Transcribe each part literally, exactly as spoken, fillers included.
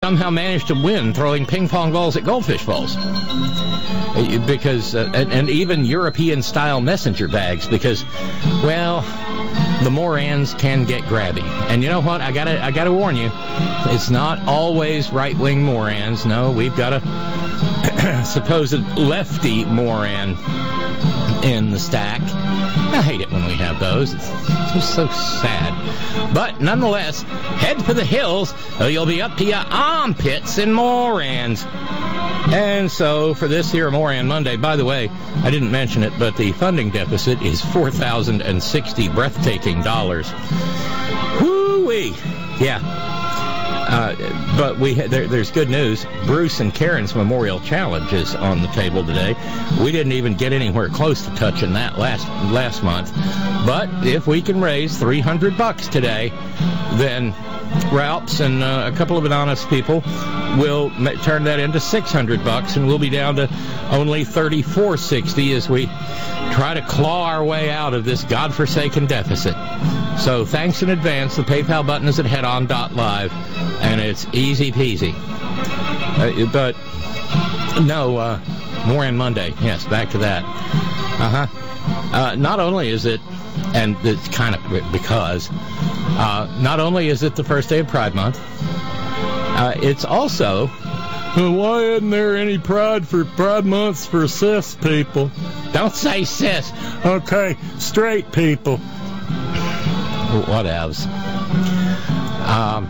somehow managed to win throwing ping pong balls at goldfish bowls. Because, uh, and, and even European-style messenger bags, because, well, the Morans can get grabby. And you know what? I gotta, I gotta warn you, it's not always right-wing Morans. No, we've got a supposed lefty Moran in the stack. I hate it when we have those. It's just so sad. But nonetheless, head for the hills, or you'll be up to your armpits in Morans. And so for this here Moran Monday, by the way, I didn't mention it, but the funding deficit is four thousand sixty breathtaking dollars. Whoo-wee! Yeah. Uh, but we ha- there, there's good news. Bruce and Karen's Memorial Challenge is on the table today. We didn't even get anywhere close to touching that last last month. But if we can raise three hundred bucks today, then Ralphs and uh, a couple of honest people will ma- turn that into six hundred bucks, and we'll be down to only thirty-four sixty as we try to claw our way out of this godforsaken deficit. So thanks in advance. The PayPal button is at headon dot live, and it's easy peasy. Uh, but no, uh, Moran Monday. Yes, back to that. Uh-huh. Uh, not only is it, and it's kind of because, uh, not only is it the first day of Pride Month, uh, it's also, why isn't there any pride for Pride Months for cis people? Don't say cis. Okay, straight people. Whatevs. Um,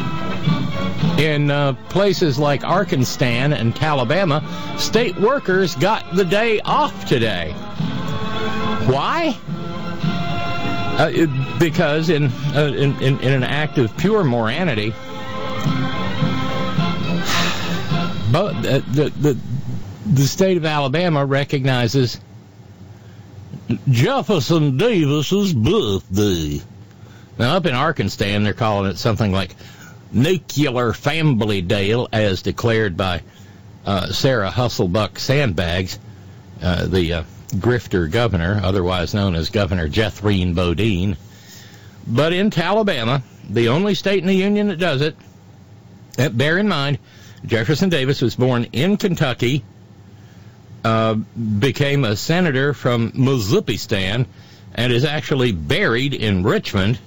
in uh, places like Arkansas and Alabama, state workers got the day off today. Why? Uh, it, because in, uh, in, in in an act of pure moranity, but uh, the the the state of Alabama recognizes Jefferson Davis's birthday. Now, up in Arkansas, they're calling it something like Nuclear Family Day, as declared by uh, Sarah Husselbuck Sandbags, uh, the uh, grifter governor, otherwise known as Governor Jethreen Bodine. But in Alabama, the only state in the union that does it, uh, bear in mind, Jefferson Davis was born in Kentucky, uh, became a senator from Mississippistan, and is actually buried in Richmond.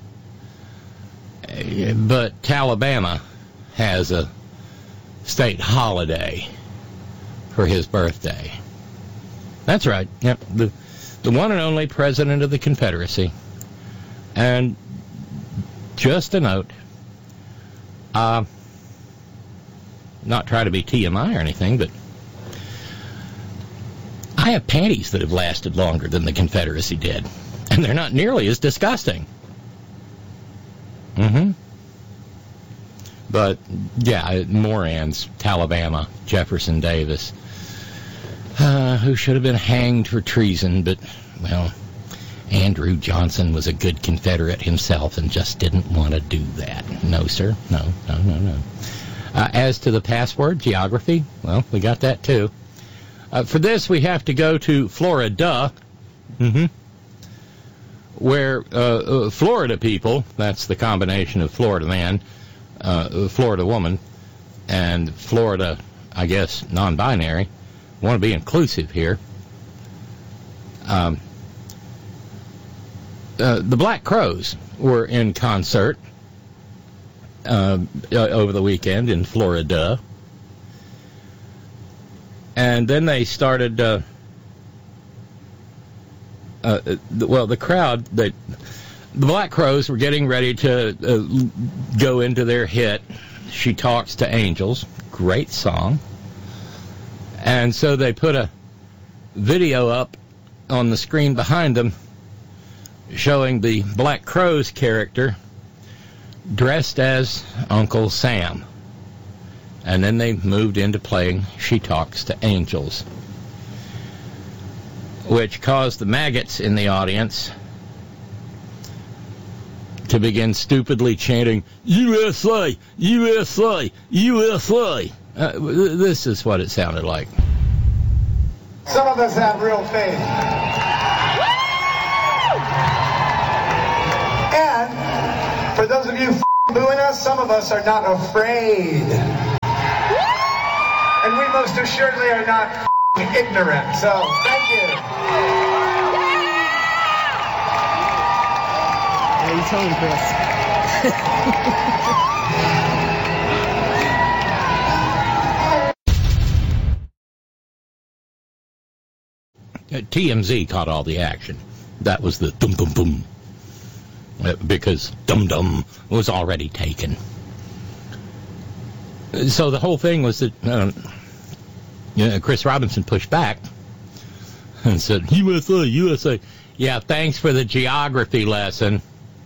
But Alabama has a state holiday for his birthday. That's right. Yep, the the one and only president of the Confederacy. And just a note, uh, not try to be T M I or anything, but I have panties that have lasted longer than the Confederacy did, and they're not nearly as disgusting. Mm-hmm. But, yeah, Morans, Alabama, Jefferson Davis, uh, who should have been hanged for treason, but, well, Andrew Johnson was a good Confederate himself and just didn't want to do that. No, sir. No, no, no, no. Uh, as to the password, geography, well, we got that, too. Uh, for this, we have to go to Florida. Mm-hmm. Where uh, uh, Florida people, that's the combination of Florida man, uh, Florida woman, and Florida, I guess, non-binary, want to be inclusive here. Um, uh, the Black Crowes were in concert uh, over the weekend in Florida, and then they started... Uh, Uh, well, the crowd, they, the Black Crowes were getting ready to uh, go into their hit, She Talks to Angels. Great song. And so they put a video up on the screen behind them showing the Black Crowes character dressed as Uncle Sam. And then they moved into playing She Talks to Angels, which caused the maggots in the audience to begin stupidly chanting, U S A, U S A, U S A. Uh, this is what it sounded like. Some of us have real faith. And for those of you f***ing booing us, some of us are not afraid. most assuredly are not ignorant. So, thank you. Yeah, you told him, Chris. T M Z caught all the action. That was the dum dum dum. Because dum dum was already taken. So the whole thing was that uh, you know, Chris Robinson pushed back and said, U S A, U S A. Yeah, thanks for the geography lesson.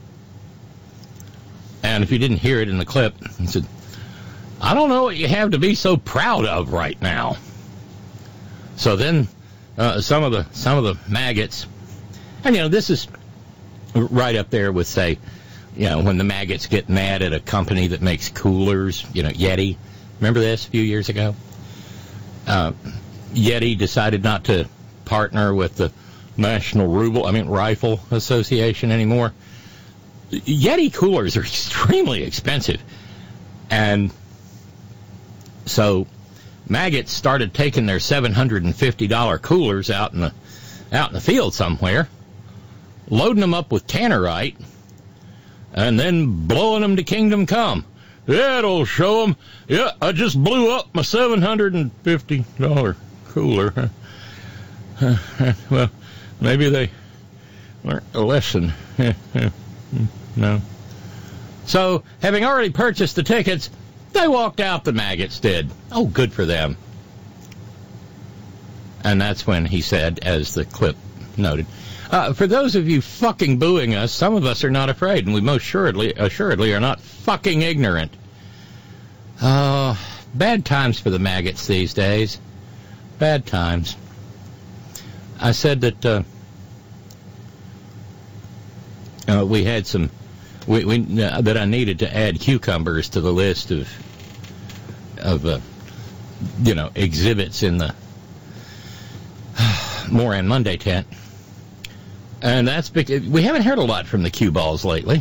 And if you didn't hear it in the clip, he said, I don't know what you have to be so proud of right now. So then uh, some of the some of the maggots, and you know, this is right up there with, say, you know, when the maggots get mad at a company that makes coolers, you know, Yeti. Remember this a few years ago? Uh, Yeti decided not to partner with the National Ruble, I mean, Rifle Association anymore. Yeti coolers are extremely expensive. And so maggots started taking their seven hundred fifty dollars coolers out in the out in the field somewhere, loading them up with tannerite, and then blowing them to kingdom come. Yeah, it'll show them. Yeah, I just blew up my seven hundred fifty dollars cooler. Well, maybe they learned a lesson. No. So, having already purchased the tickets, they walked out, the maggots did. Oh, good for them. And that's when he said, as the clip noted, Uh, for those of you fucking booing us, some of us are not afraid, and we most assuredly, assuredly are not fucking ignorant. Uh, bad times for the maggots these days. Bad times. I said that uh, uh, we had some, we, we uh, that I needed to add cucumbers to the list of, of uh, you know, exhibits in the Moran Monday tent. And that's because we haven't heard a lot from the cue balls lately.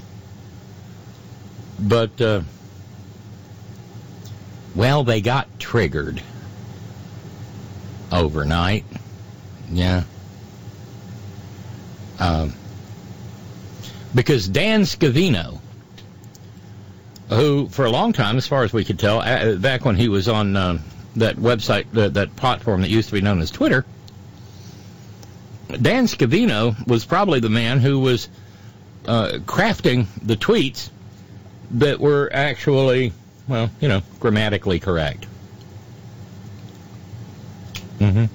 But, uh, well, they got triggered overnight. Yeah. Um, because Dan Scavino, who for a long time, as far as we could tell, uh, back when he was on uh, that website, uh, that platform that used to be known as Twitter, Dan Scavino was probably the man who was uh, crafting the tweets that were actually, well, you know, grammatically correct. Mm-hmm.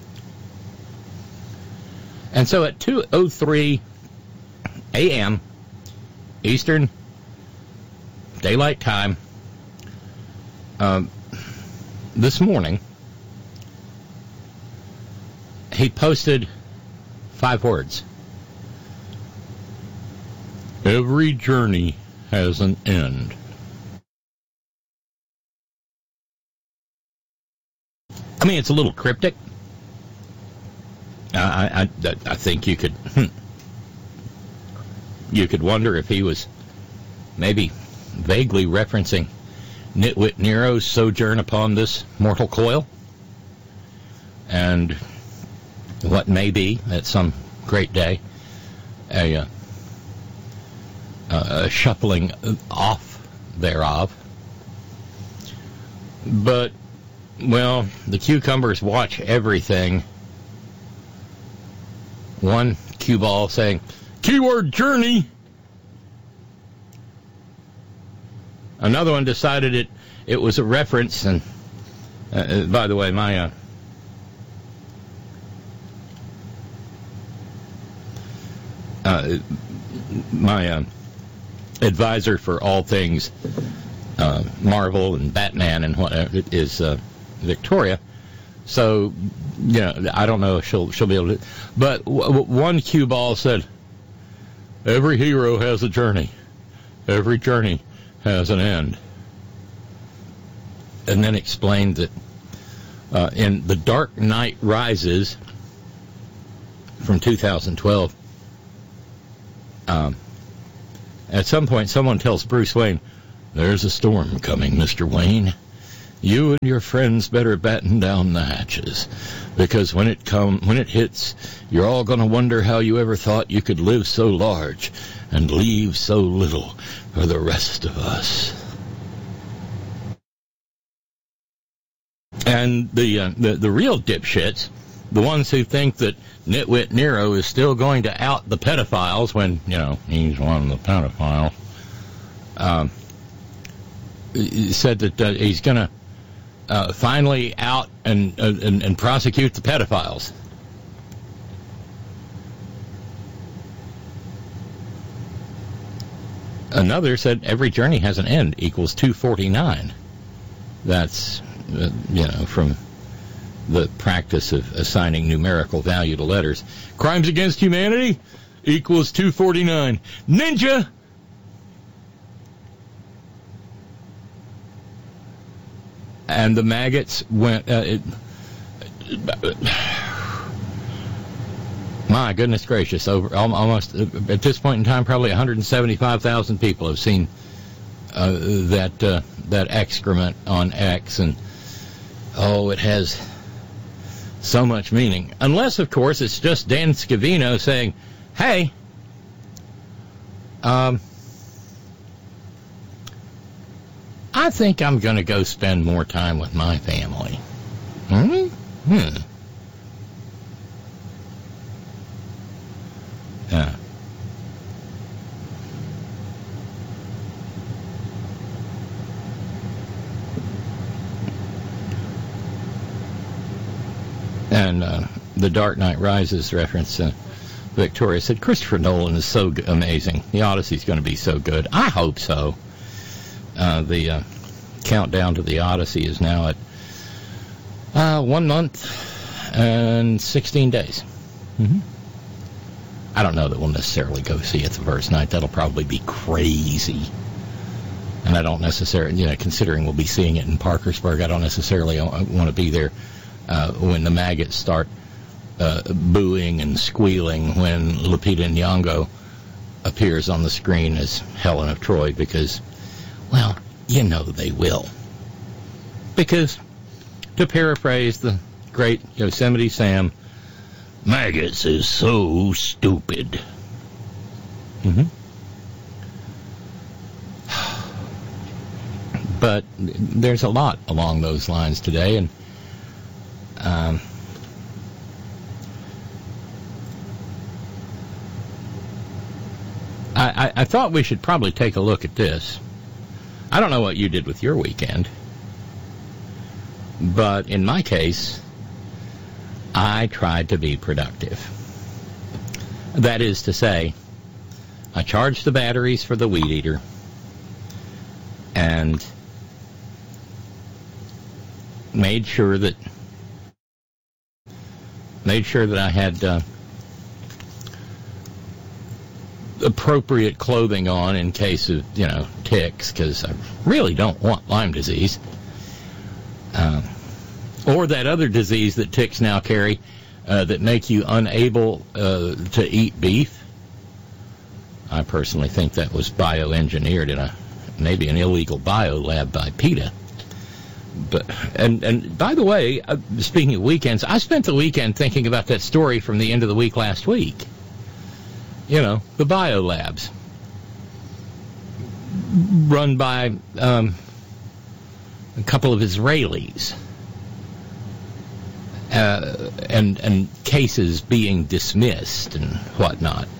And so at two oh three a.m. Eastern Daylight Time, um, this morning, he posted five words. Every journey has an end. I mean, it's a little cryptic. I, I, I think you could, you could wonder if he was maybe vaguely referencing Nitwit Nero's sojourn upon this mortal coil, and what may be, at some great day, a, uh, a shuffling off thereof. But, well, the cucumbers watch everything. One cue ball saying, keyword journey. Another one decided it, it was a reference, and uh, by the way, my uh, uh, my uh, advisor for all things uh, Marvel and Batman and whatever is uh, Victoria. So, you know, I don't know if she'll she'll be able to. But w- w- one cue ball said, "Every hero has a journey. Every journey has an end." And then explained that uh, in The Dark Knight Rises from two thousand twelve, um, at some point someone tells Bruce Wayne, "There's a storm coming, Mister Wayne. You and your friends better batten down the hatches, because when it come when it hits, you're all going to wonder how you ever thought you could live so large and leave so little for the rest of us. And the uh, the, the real dipshits, the ones who think that Nitwit Nero is still going to out the pedophiles when, you know, he's one of the pedophiles, um, said that uh, he's going to Uh, finally out and, uh, and and prosecute the pedophiles. Another said every journey has an end equals two forty-nine. That's, uh, you know, from the practice of assigning numerical value to letters. Crimes against humanity equals two forty-nine. Ninja! And the maggots went... Uh, it, my goodness gracious, over almost, at this point in time, probably one hundred seventy-five thousand people have seen uh, that uh, that excrement on X, and, oh, it has so much meaning. Unless, of course, it's just Dan Scavino saying, hey, um... I think I'm going to go spend more time with my family. Hmm? Hmm. Yeah. And uh, the Dark Knight Rises reference, uh, Victoria said, Christopher Nolan is so g- amazing. The Odyssey's going to be so good. I hope so. Uh, the uh, countdown to the Odyssey is now at uh, one month and sixteen days. Mm-hmm. I don't know that we'll necessarily go see it the first night. That'll probably be crazy. And I don't necessarily, you know, considering we'll be seeing it in Parkersburg, I don't necessarily want to be there uh, when the maggots start uh, booing and squealing when Lupita Nyong'o appears on the screen as Helen of Troy, because, well, you know they will. Because, to paraphrase the great Yosemite Sam, maggots is so stupid. Mm-hmm. But there's a lot along those lines today, and um, I, I, I thought we should probably take a look at this. I don't know what you did with your weekend, but in my case, I tried to be productive. That is to say, I charged the batteries for the Weed Eater, and made sure that made sure that I had uh, appropriate clothing on in case of, you know, ticks, because I really don't want Lyme disease. Um, or that other disease that ticks now carry uh, that make you unable uh, to eat beef. I personally think that was bioengineered in a maybe an illegal biolab by PETA. But and and by the way, uh, speaking of weekends, I spent the weekend thinking about that story from the end of the week last week. You know, the biolabs run by um, a couple of Israelis, uh, and and cases being dismissed and whatnot.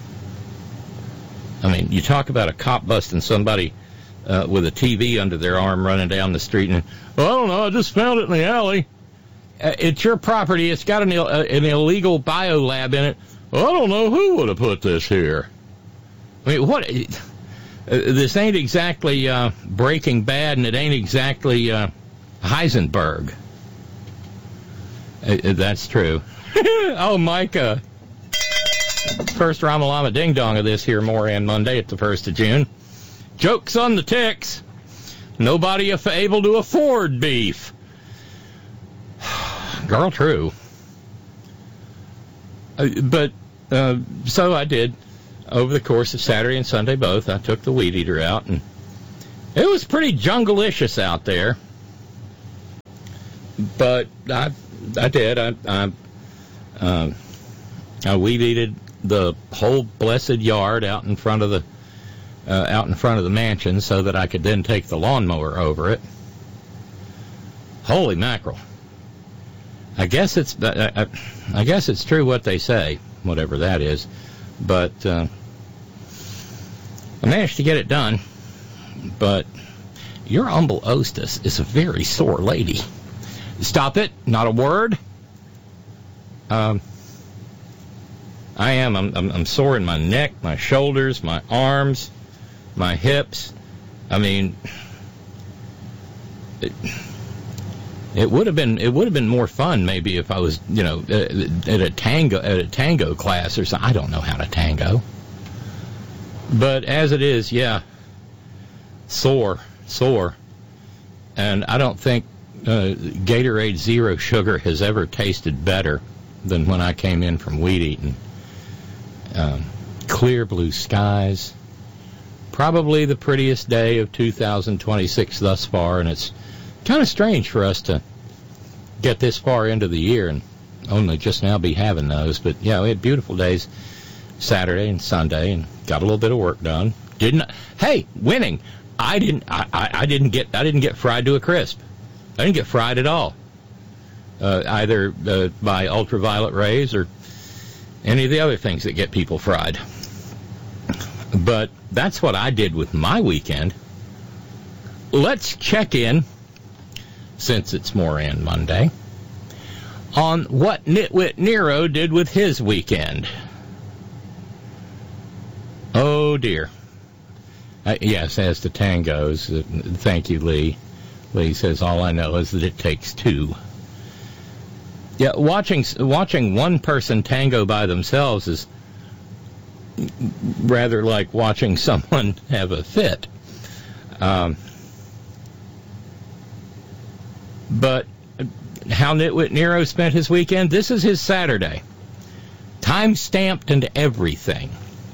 I mean, you talk about a cop busting somebody uh, with a T V under their arm running down the street, and, well, I don't know, I just found it in the alley. Uh, it's your property. It's got an, uh, an illegal biolab in it. Well, I don't know who would have put this here. I mean, what? Uh, this ain't exactly uh, Breaking Bad, and it ain't exactly uh, Heisenberg. Uh, that's true. Oh, Micah. First Ramalama Ding Dong of this here Moran Monday at the first of June. Joke's on the ticks. Nobody af- able to afford beef. Girl, true. Uh, but, uh, so I did. Over the course of Saturday and Sunday both, I took the Weed Eater out, and it was pretty jungle-licious out there. but I, I did. I, I, um, I weed-eated the whole blessed yard out in front of the uh, out in front of the mansion so that I could then take the lawnmower over it. Holy mackerel! I guess it's I, I, I guess it's true what they say, whatever that is. But uh, I managed to get it done. But your humble hostess is a very sore lady. Stop it! Not a word. Um, I am. I'm, I'm, I'm sore in my neck, my shoulders, my arms, my hips. I mean, it, it would have been. It would have been more fun maybe if I was, you know, at, at a tango at a tango class or something. I don't know how to tango. But as it is, yeah, sore, sore, and I don't think uh, Gatorade Zero Sugar has ever tasted better than when I came in from weed eating. Um, clear blue skies, probably the prettiest day of two thousand twenty-six thus far, and it's kind of strange for us to get this far into the year and only just now be having those. But yeah, we had beautiful days Saturday and Sunday, and got a little bit of work done. Didn't hey winning? I didn't. I, I, I didn't get. I didn't get fried to a crisp. I didn't get fried at all. Uh, either uh, by ultraviolet rays or any of the other things that get people fried. But that's what I did with my weekend. Let's check in, since it's Moran Monday, on what Nitwit Nero did with his weekend. Oh, dear. Uh, yes, as to tangos, uh, thank you, Lee. Lee says, all I know is that it takes two. Yeah, watching watching one person tango by themselves is rather like watching someone have a fit. Um, but how Nitwit Nero spent his weekend, this is his Saturday. Time-stamped and everything.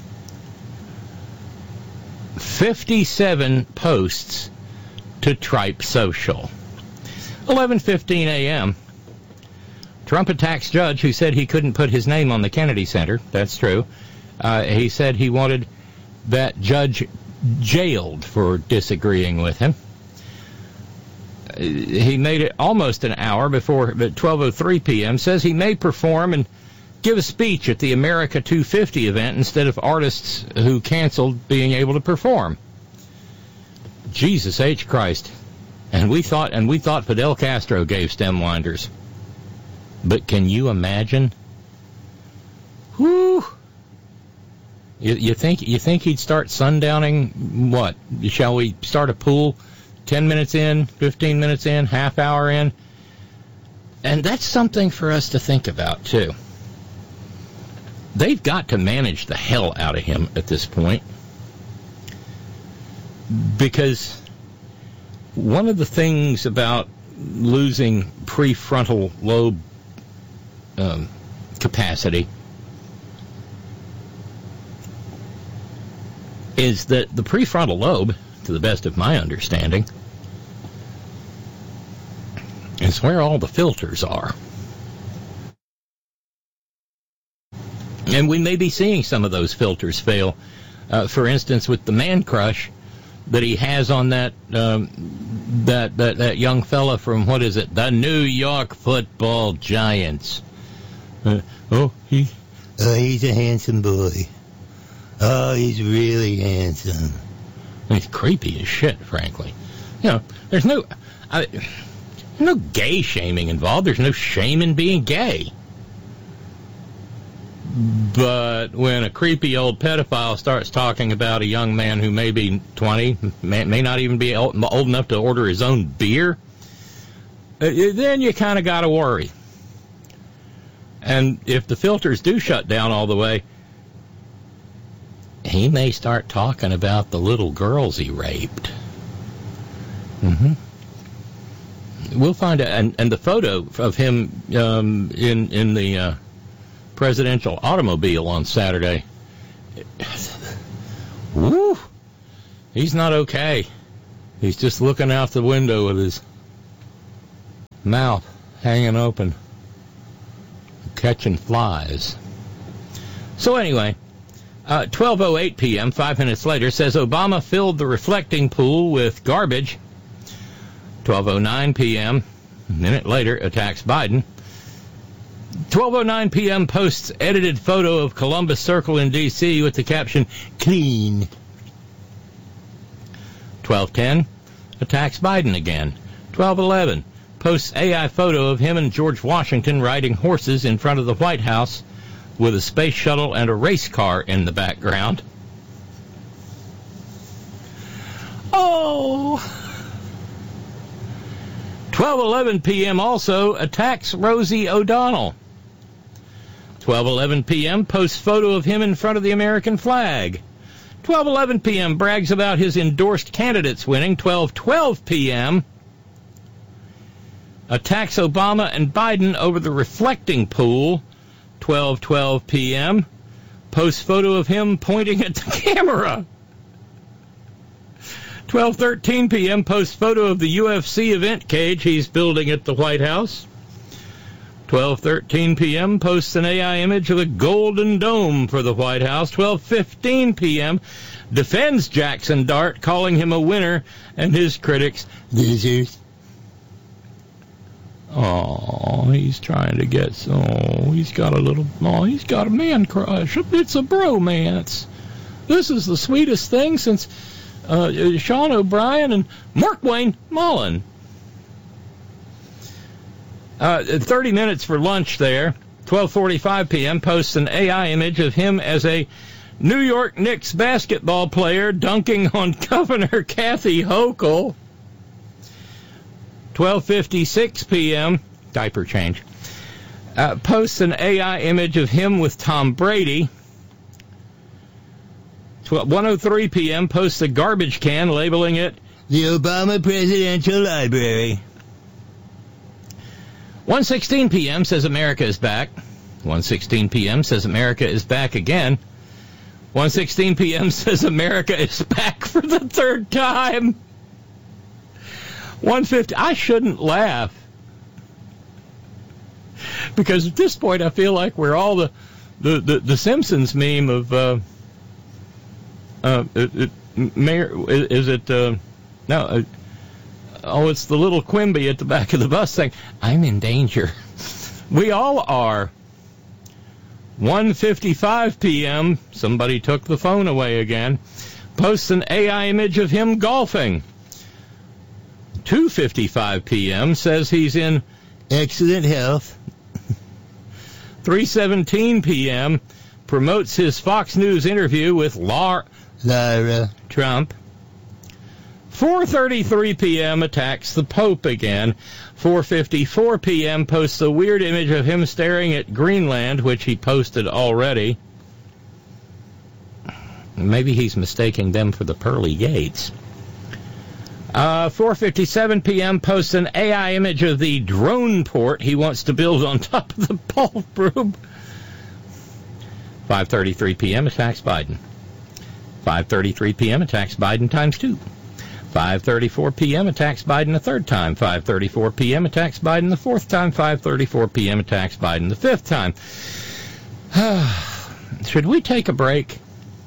fifty-seven posts to Tripe Social. eleven fifteen a.m., Trump attacks judge who said he couldn't put his name on the Kennedy Center. That's true. Uh, he said he wanted that judge jailed for disagreeing with him. Uh, he made it almost an hour before, at twelve oh three p.m., says he may perform and give a speech at the America two fifty event instead of artists who canceled being able to perform. Jesus H. Christ. And we thought, and we thought Fidel Castro gave stem winders. But can you imagine? Whew. You, you think you think he'd start sundowning? What? Shall we start a pool? Ten minutes in, fifteen minutes in, half hour in, and that's something for us to think about too. They've got to manage the hell out of him at this point, because one of the things about losing prefrontal lobe Um, capacity is that the prefrontal lobe, to the best of my understanding, is where all the filters are. And we may be seeing some of those filters fail. Uh, for instance, with the man crush that he has on that, um, that that that young fella from, what is it, the New York Football Giants. Uh, oh, he, oh, he's a handsome boy. Oh, he's really handsome. He's creepy as shit, frankly. You know, there's no, I, no gay shaming involved. There's no shame in being gay. But when a creepy old pedophile starts talking about a young man who may be twenty, may, may not even be old, old enough to order his own beer, uh, then you kind of got to worry. And if the filters do shut down all the way, he may start talking about the little girls he raped. Mm-hmm. We'll find out. And, and the photo of him um, in in the uh, presidential automobile on Saturday, woo, he's not okay. He's just looking out the window with his Mouth hanging open, catching flies. So anyway, uh, twelve oh eight p.m., five minutes later, says Obama filled the reflecting pool with garbage. twelve oh nine p.m., a minute later, attacks Biden. twelve oh nine p.m. posts edited photo of Columbus Circle in D C with the caption, clean. twelve ten, attacks Biden again. twelve eleven, posts A I photo of him and George Washington riding horses in front of the White House with a space shuttle and a race car in the background. Oh! twelve eleven p.m. also attacks Rosie O'Donnell. twelve eleven p.m. posts photo of him in front of the American flag. twelve eleven p.m. brags about his endorsed candidates winning. twelve twelve p.m. attacks Obama and Biden over the reflecting pool. twelve twelve p.m. posts photo of him pointing at the camera. twelve thirteen p.m. posts photo of the U F C event cage he's building at the White House. twelve thirteen p.m. posts an A I image of a golden dome for the White House. twelve fifteen p.m. defends Jackson Dart, calling him a winner, and his critics, losers. Oh, he's trying to get, oh, he's got a little, oh, he's got a man crush. It's a bromance. This is the sweetest thing since uh, Sean O'Brien and Mark Wayne Mullen. Uh, thirty minutes for lunch there. twelve forty-five p.m. posts an A I image of him as a New York Knicks basketball player dunking on Governor Kathy Hochul. twelve fifty-six p.m., diaper change, uh, posts an A I image of him with Tom Brady. one oh three p.m. posts a garbage can labeling it the Obama Presidential Library. one sixteen p.m. says America is back. one sixteen p.m. says America is back again. one sixteen p.m. says America is back for the third time. one fifty, I shouldn't laugh. Because at this point I feel like we're all the the, the, the Simpsons meme of uh, uh, it, it, Mayor, is it uh, no uh, oh it's the little Quimby at the back of the bus saying, I'm in danger. We all are. one fifty-five p.m. somebody took the phone away again, posts an A I image of him golfing. two fifty-five p.m. says he's in excellent health. three seventeen p.m. promotes his Fox News interview with Lara, Lara Trump. four thirty-three p.m. attacks the Pope again. four fifty-four p.m. posts a weird image of him staring at Greenland, which he posted already. Maybe he's mistaking them for the pearly gates. Uh, four fifty-seven p.m. posts an A I image of the drone port he wants to build on top of the ballroom. five thirty-three p.m. attacks Biden. five thirty-three p.m. attacks Biden times two. five thirty-four p.m. attacks Biden a third time. five thirty-four p.m. attacks Biden the fourth time. five thirty-four p.m. attacks Biden the fifth time. Should we take a break?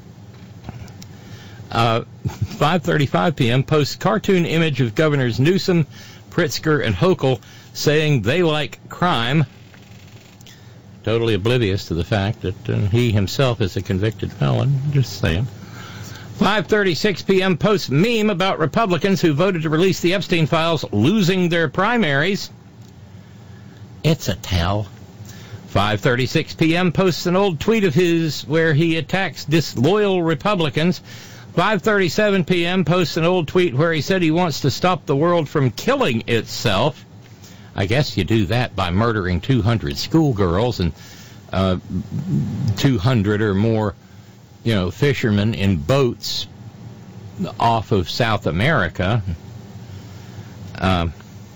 Uh, five thirty-five p.m. posts cartoon image of Governors Newsom, Pritzker, and Hochul saying they like crime. Totally oblivious to the fact that uh, he himself is a convicted felon. Just saying. five thirty-six p.m. posts meme about Republicans who voted to release the Epstein files losing their primaries. It's a tell. five thirty-six p.m. posts an old tweet of his where he attacks disloyal Republicans. five thirty-seven p.m. posts an old tweet where he said he wants to stop the world from killing itself. I guess you do that by murdering two hundred schoolgirls and uh, two hundred or more, you know, fishermen in boats off of South America. Um,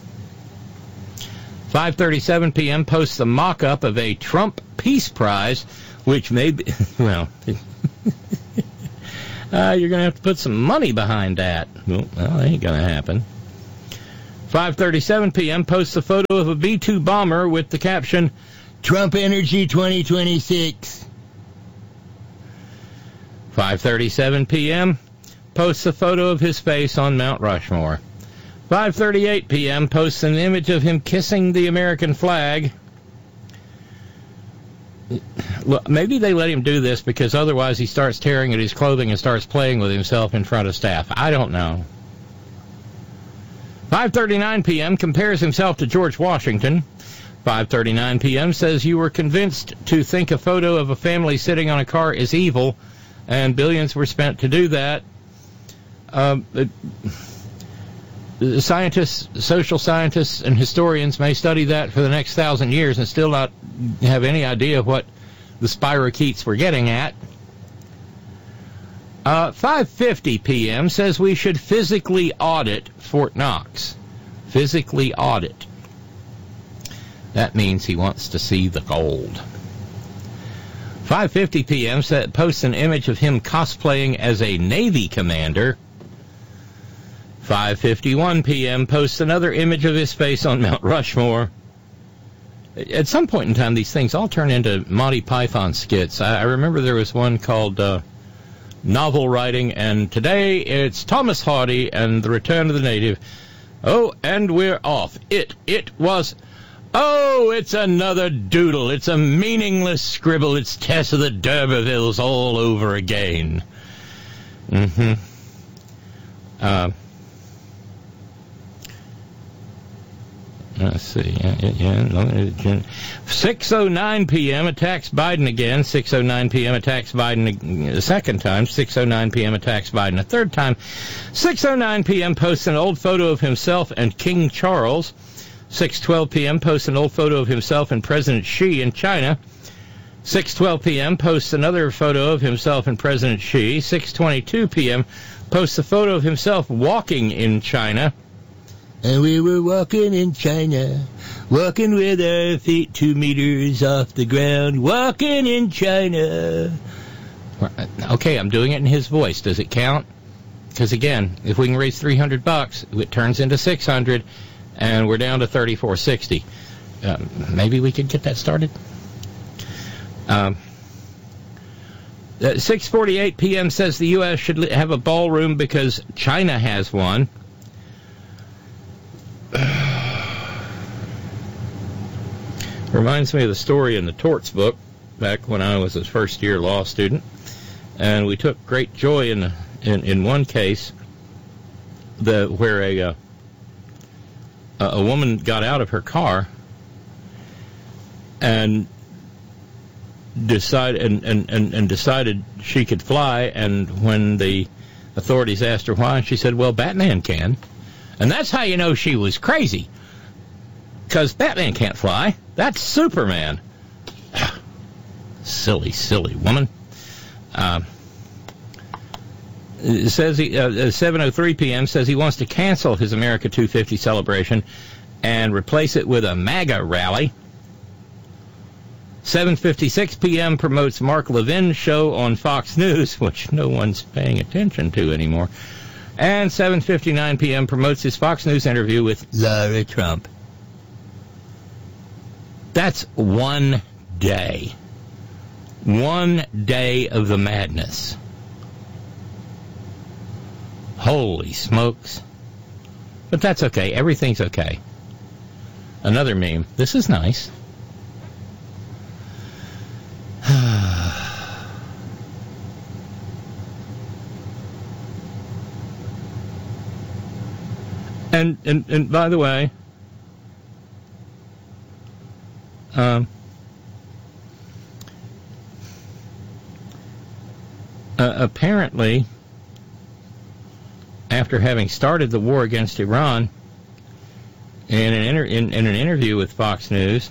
five thirty-seven p.m. posts a mock-up of a Trump Peace Prize, which may be, well... Uh, you're going to have to put some money behind that. Well, that ain't going to happen. five thirty-seven p.m. posts a photo of a B two bomber with the caption, Trump Energy twenty twenty-six. five thirty-seven p.m. posts a photo of his face on Mount Rushmore. five thirty-eight p.m. posts an image of him kissing the American flag. Well, maybe they let him do this because otherwise he starts tearing at his clothing and starts playing with himself in front of staff. I don't know. five thirty-nine p.m. compares himself to George Washington. five thirty-nine p.m. says you were convinced to think a photo of a family sitting on a car is evil, and billions were spent to do that. Um, it, Scientists, social scientists, and historians may study that for the next thousand years and still not have any idea what the spirochetes were getting at. Uh, five fifty p.m. says we should physically audit Fort Knox. Physically audit. That means he wants to see the gold. five fifty p.m. posts an image of him cosplaying as a Navy commander. five fifty-one p.m. posts another image of his face on Mount Rushmore. At some point in time, these things all turn into Monty Python skits. I, I remember there was one called uh, Novel Writing, and today it's Thomas Hardy and the Return of the Native. Oh, and we're off. It, it was... Oh, it's another doodle. It's a meaningless scribble. It's Tess of the D'Urbervilles all over again. Mm-hmm. Uh... Let's see. Yeah, yeah. six oh nine p.m. attacks Biden again. six oh nine p.m. attacks Biden a second time. six oh nine p.m. attacks Biden a third time. six oh nine p.m. posts an old photo of himself and King Charles. six twelve p.m. posts an old photo of himself and President Xi in China. six twelve p.m. posts another photo of himself and President Xi. six twenty-two p.m. posts a photo of himself walking in China. And we were walking in China, walking with our feet two meters off the ground, walking in China. Okay, I'm doing it in his voice. Does it count? Because, again, if we can raise three hundred bucks, it turns into six hundred, and we're down to thirty-four sixty. Um, maybe we could get that started? Um, six forty-eight p.m. says the U S should have a ballroom because China has one. Reminds me of the story in the Torts book back when I was a first-year law student, and we took great joy in in, in one case the where a uh, a woman got out of her car and decided and, and, and, and decided she could fly, and when the authorities asked her why, she said, "Well, Batman can." And that's how you know she was crazy. Because Batman can't fly. That's Superman. Silly, silly woman. Uh, it says he, uh, seven oh three p.m. says he wants to cancel his America two fifty celebration and replace it with a MAGA rally. seven fifty-six p.m. promotes Mark Levin's show on Fox News, which no one's paying attention to anymore. And seven fifty-nine p.m. promotes his Fox News interview with Lara Trump. That's one day. One day of the madness. Holy smokes. But that's okay. Everything's okay. Another meme. This is nice. And, and and by the way, um, uh, apparently, after having started the war against Iran, in an inter- in, in an interview with Fox News,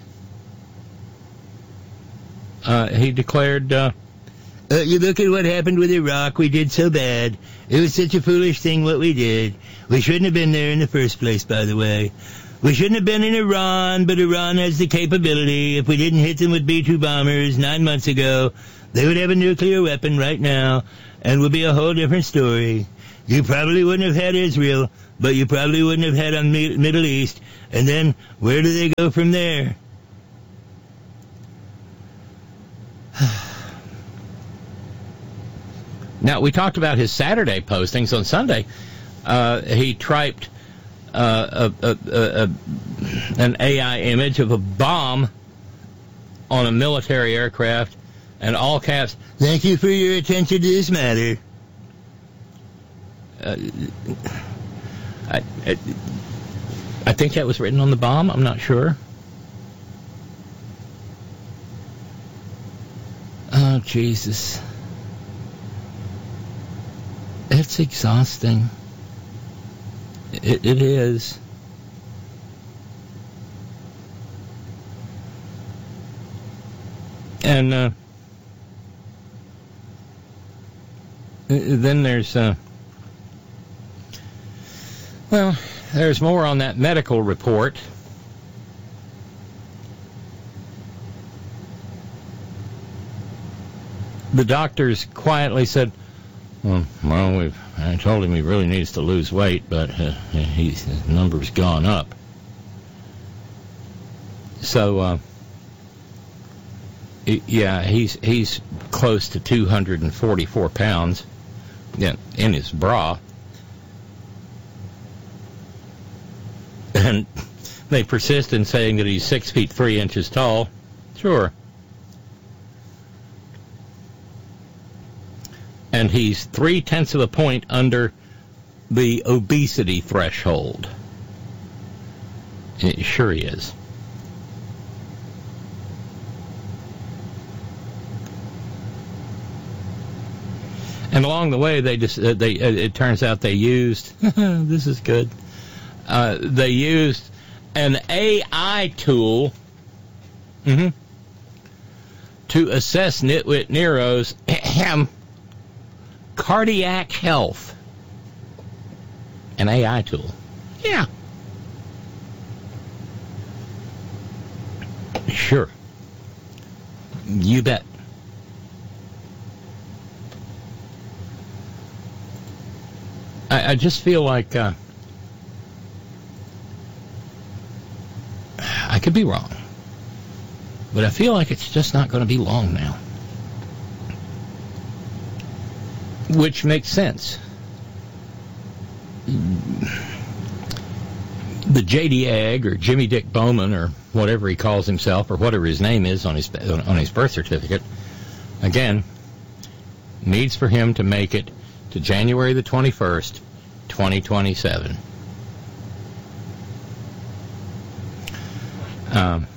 uh, he declared, uh, uh, "You look at what happened with Iraq. We did so bad. It was such a foolish thing what we did. We shouldn't have been there in the first place, by the way. We shouldn't have been in Iran, but Iran has the capability. If we didn't hit them with B two bombers nine months ago, they would have a nuclear weapon right now, and would be a whole different story. You probably wouldn't have had Israel, but you probably wouldn't have had on the Middle East. And then where do they go from there? Now, we talked about his Saturday postings. On Sunday, uh, he typed uh, a, a, a, a, an A I image of a bomb on a military aircraft, and all caps, "Thank you for your attention to this matter." Uh, I, I, I think that was written on the bomb. I'm not sure. Oh, Jesus. It's exhausting. It, it is. And uh, then there's, uh, well, there's more on that medical report. The doctors quietly said, well, well we've, I told him he really needs to lose weight, but uh, he's, his number's gone up. So, uh, yeah, he's he's close to two hundred forty-four pounds, yeah, in his bra. And they persist in saying that he's six feet three inches tall. Sure. And he's three-tenths of a point under the obesity threshold. It sure he is. And along the way, they just, uh, they uh, it turns out they used, this is good, uh, they used an A I tool mm-hmm, to assess Nitwit Nero's ahem, cardiac health. An A I tool. Yeah. Sure. You bet. I, I just feel like uh, I could be wrong, but I feel like it's just not going to be long now. Which makes sense. The J D Egg, or Jimmy Dick Bowman, or whatever he calls himself, or whatever his name is on his on his birth certificate, again, needs for him to make it to January the twenty-first, twenty twenty-seven. Um,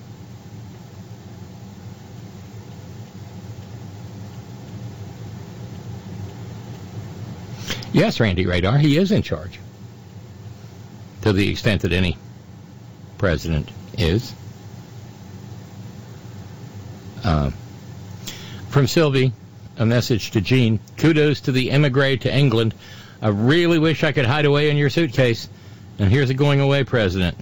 yes, Randy Radar, he is in charge. To the extent that any president is. Uh, from Sylvie, a message to Jean. Kudos to the emigre to England. I really wish I could hide away in your suitcase. And here's a going away president.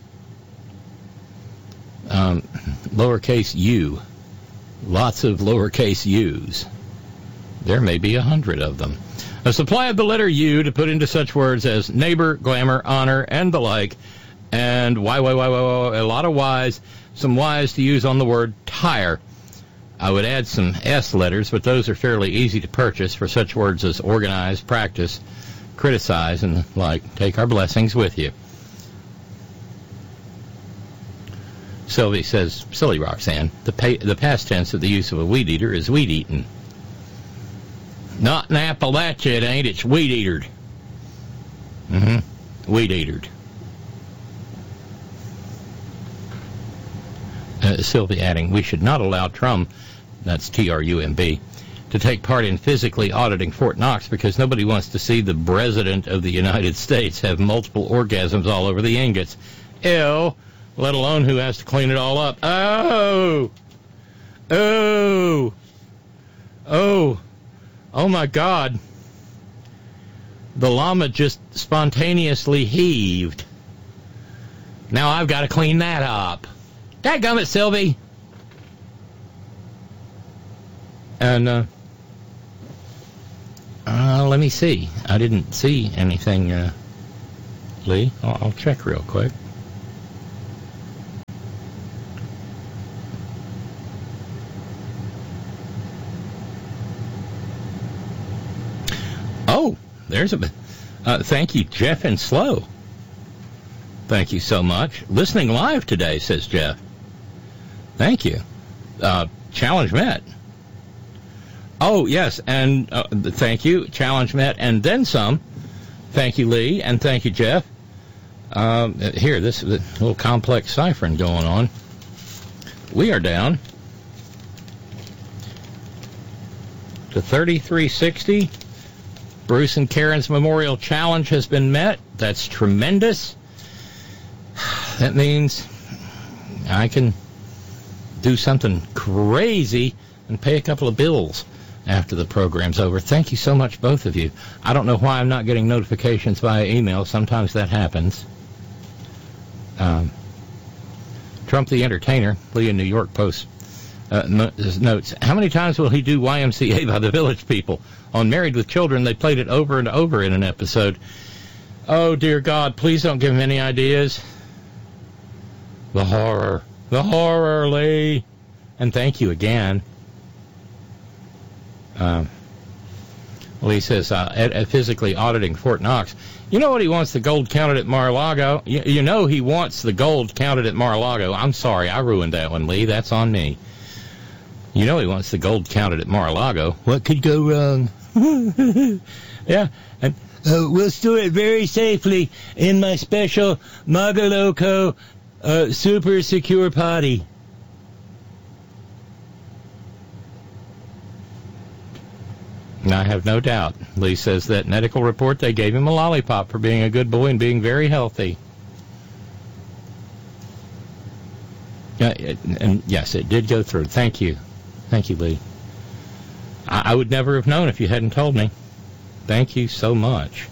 Um, lowercase u. Lots of lowercase u's. There may be a hundred of them. A supply of the letter U to put into such words as neighbor, glamour, honor, and the like. And why, why, why, why, why, a lot of Y's. Some Y's to use on the word tire. I would add some S letters, but those are fairly easy to purchase for such words as organize, practice, criticize, and the like. Take our blessings with you. Sylvie says, silly Roxanne, the, pa- the past tense of the use of a weed eater is weed eaten. Not in Appalachia, it ain't. It's weed eatered. Mm-hmm. Weed eatered. Uh, Sylvie adding, we should not allow Trump, that's T R U M B, to take part in physically auditing Fort Knox because nobody wants to see the President of the United States have multiple orgasms all over the ingots. Ew. Let alone who has to clean it all up. Oh! Oh! Oh! Oh, my God. The llama just spontaneously heaved. Now I've got to clean that up. Dadgummit, Sylvie. And, uh, uh, let me see. I didn't see anything, uh, Lee? I'll, I'll check real quick. Oh, there's a... Uh, thank you, Jeff and Slow. Thank you so much. Listening live today, says Jeff. Thank you. Uh, challenge met. Oh, yes, and uh, thank you. Challenge met, and then some. Thank you, Lee, and thank you, Jeff. Um, here, this is a little complex ciphering going on. We are down to thirty-three sixty. Bruce and Karen's Memorial Challenge has been met. That's tremendous. That means I can do something crazy and pay a couple of bills after the program's over. Thank you so much, both of you. I don't know why I'm not getting notifications via email. Sometimes that happens. Um, Trump the Entertainer, Lee in New York Post, uh, notes, how many times will he do Y M C A by the Village People? On Married with Children, they played it over and over in an episode. Oh, dear God, please don't give him any ideas. The horror. The horror, Lee. And thank you again. Um, Lee says, uh, ed- ed- physically auditing Fort Knox. You know what he wants the gold counted at Mar-a-Lago? You, you know he wants the gold counted at Mar-a-Lago. I'm sorry, I ruined that one, Lee. That's on me. You know he wants the gold counted at Mar-a-Lago. What could go wrong? Yeah, and Uh, we'll store it very safely in my special Magaloco uh, super secure potty. I have no doubt. Lee says that medical report, they gave him a lollipop for being a good boy and being very healthy. Uh, and yes, it did go through. Thank you. Thank you, Lee. I, I would never have known if you hadn't told me. Thank you so much.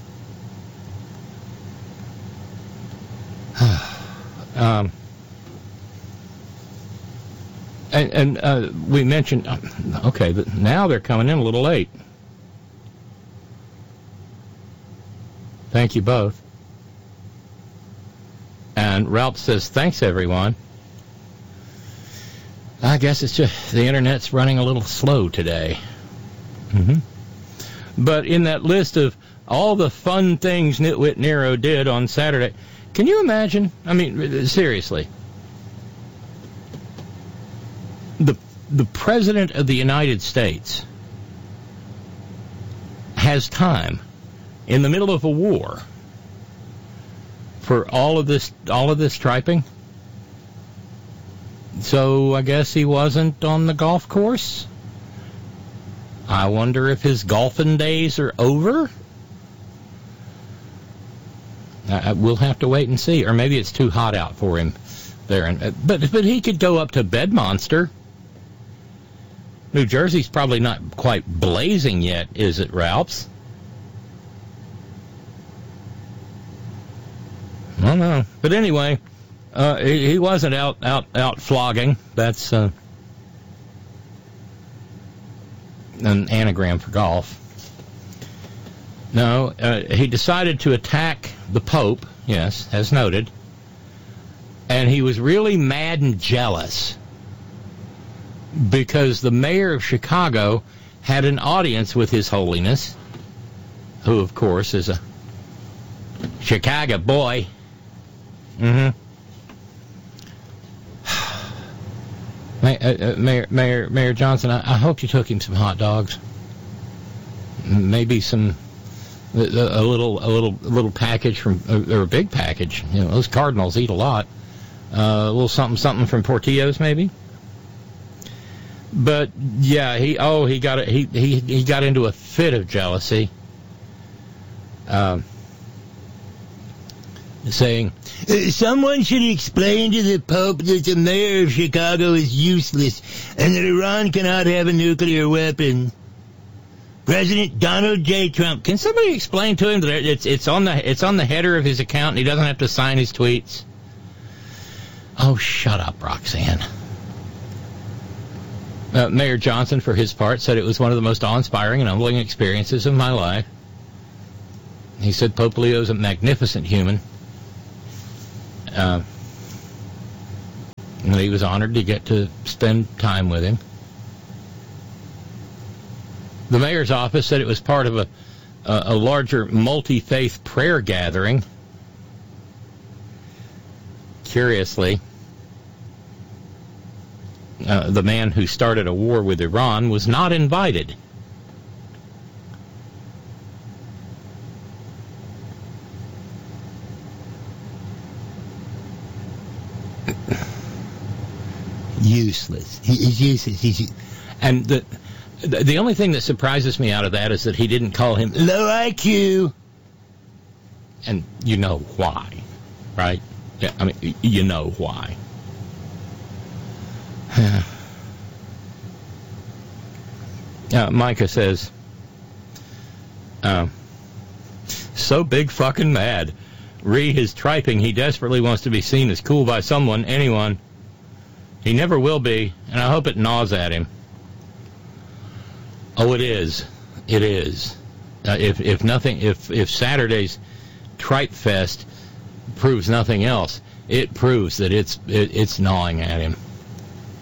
um, and and uh, we mentioned, okay, but now they're coming in a little late. Thank you both. And Ralph says, thanks, everyone. I guess it's just the Internet's running a little slow today. Mm-hmm. But in that list of all the fun things Nitwit Nero did on Saturday, can you imagine? I mean, seriously. The, the President of the United States has time in the middle of a war for all of this, all of this striping. So I guess he wasn't on the golf course. I wonder if his golfing days are over. Uh, we'll have to wait and see. Or maybe it's too hot out for him there. And, uh, but but he could go up to Bedmonster. New Jersey's probably not quite blazing yet, is it, Ralph's? I don't know. But anyway, uh, he, he wasn't out, out, out flogging. That's uh, an anagram for golf. No, uh, he decided to attack the Pope, yes, as noted, and he was really mad and jealous because the mayor of Chicago had an audience with His Holiness, who, of course, is a Chicago boy. Mm-hmm. Mayor, uh, Mayor, Mayor, Mayor Johnson, I, I hope you took him some hot dogs. Maybe some, a, a little, a little, a little package from, or a big package. You know, those Cardinals eat a lot. Uh, a little something, something from Portillo's, maybe. But yeah, he, oh, he got, a, he, he, he got into a fit of jealousy. Um. Saying, someone should explain to the Pope that the mayor of Chicago is useless and that Iran cannot have a nuclear weapon. President Donald J. Trump. Can somebody explain to him that it's it's on the it's on the header of his account and he doesn't have to sign his tweets? Oh, shut up, Roxanne. Uh, Mayor Johnson, for his part, said it was one of the most awe-inspiring and humbling experiences of my life. He said Pope Leo's a magnificent human. Uh, and he was honored to get to spend time with him. The mayor's office said it was part of a, a, a larger multi-faith prayer gathering. Curiously, uh, the man who started a war with Iran was not invited. Useless. He is useless. He's and the the only thing that surprises me out of that is that he didn't call him low I Q. And you know why, right? Yeah, I mean, you know why. uh, Micah says, uh, so big fucking mad. Re his triping. He desperately wants to be seen as cool by someone, anyone. He never will be, and I hope it gnaws at him. Oh, it is. It is. Uh, if if nothing, if if Saturday's Tripe Fest proves nothing else, it proves that it's it, it's gnawing at him.